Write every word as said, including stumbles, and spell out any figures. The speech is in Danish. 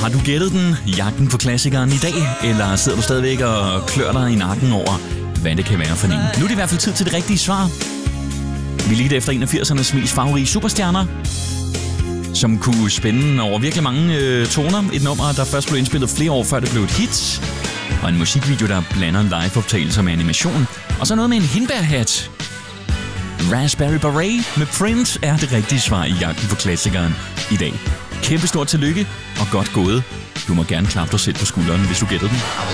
har du gættet den? Jagten på klassikeren i dag? Eller sidder du stadigvæk og klør dig i nakken over, hvad det kan være for en? Nu er det i hvert fald tid til det rigtige svar. Vi ligger efter en af firsernes mest farverige superstjerner, som kunne spænde over virkelig mange øh, toner. Et nummer, der først blev indspillet flere år før det blev et hit. Og en musikvideo, der blander live-optagelser med animation. Og så noget med en hindbærhat. Raspberry Beret med Prince er det rigtige svar i jagten på klassikeren i dag. Kæmpe stort tillykke og godt gået. Du må gerne klappe dig selv på skulderen, hvis du gætter den.